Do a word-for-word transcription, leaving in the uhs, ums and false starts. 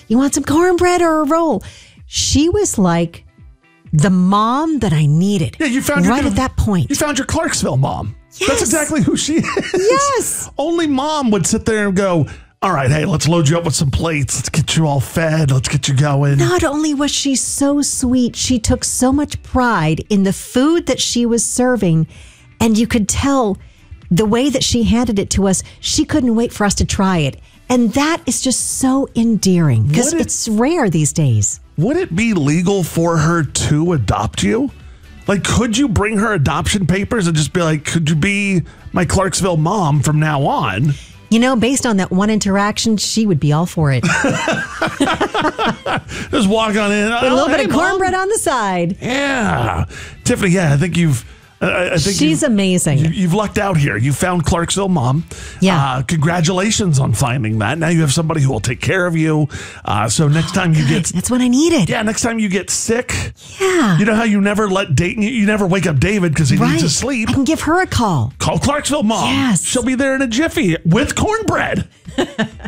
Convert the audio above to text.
You want some cornbread or a roll? She was like the mom that I needed. Yeah, you found your, right at that point. You found your Clarksville mom. Yes. That's exactly who she is. Yes. Only mom would sit there and go, all right, hey, let's load you up with some plates. Let's get you all fed. Let's get you going. Not only was she so sweet, she took so much pride in the food that she was serving. And you could tell the way that she handed it to us, she couldn't wait for us to try it. And that is just so endearing because Would it- it's rare these days. Would it be legal for her to adopt you? Like, could you bring her adoption papers and just be like, could you be my Clarksville mom from now on? You know, based on that one interaction, she would be all for it. Just walk on in. With a little bit of cornbread on the side. Yeah. Tiffany, yeah, I think you've... Uh, I think She's you've, amazing. You, you've lucked out here. You found Clarksville mom. Yeah. Uh, congratulations on finding that. Now you have somebody who will take care of you. Uh, so next time you Good. get... That's what I needed. Yeah, next time you get sick... Yeah. You know how you never let Dayton... You never wake up David because he right. needs to sleep. I can give her a call. Call Clarksville mom. Yes. She'll be there in a jiffy with cornbread.